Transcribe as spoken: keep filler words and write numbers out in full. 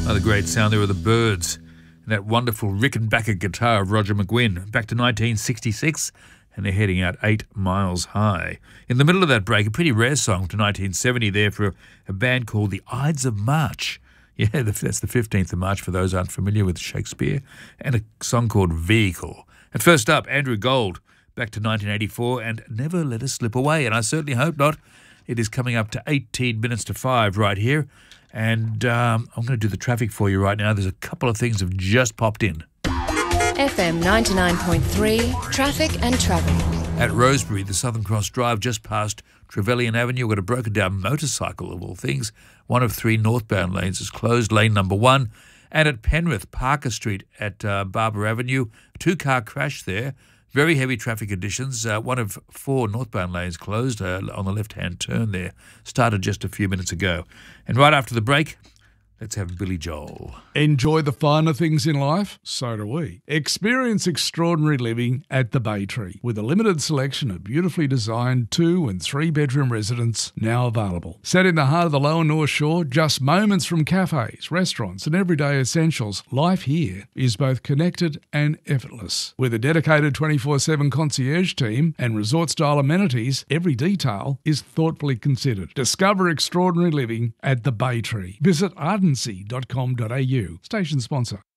Another great sound there of the Byrds and that wonderful Rickenbacker guitar of Roger McGuinn. Back to nineteen sixty-six, and they're heading out eight miles high. In the middle of that break, a pretty rare song to nineteen seventy there for a, a band called the Ides of March. Yeah, the, that's the fifteenth of March for those who aren't familiar with Shakespeare, and a song called Vehicle. And first up, Andrew Gold, back to nineteen eighty-four, and Never Let Us Slip Away, and I certainly hope not. It is coming up to eighteen minutes to five right here. And um, I'm going to do the traffic for you right now. There's a couple of things that have just popped in. F M ninety-nine point three, traffic and travel. At Rosebery, the Southern Cross Drive just past Trevelyan Avenue, we've got a broken down motorcycle of all things. One of three northbound lanes is closed, lane number one. And at Penrith, Parker Street at uh, Barber Avenue, a two-car crash there. Very heavy traffic conditions. Uh, one of four northbound lanes closed uh, on the left-hand turn there. Started just a few minutes ago. And right after the break, let's have Billy Joel. Enjoy the finer things in life? So do we. Experience extraordinary living at the Bay Tree with a limited selection of beautifully designed two and three bedroom residences now available. Set in the heart of the Lower North Shore, just moments from cafes, restaurants and everyday essentials, life here is both connected and effortless. With a dedicated twenty-four seven concierge team and resort-style amenities, every detail is thoughtfully considered. Discover extraordinary living at the Bay Tree. Visit ardency dot com dot a u. Station sponsor.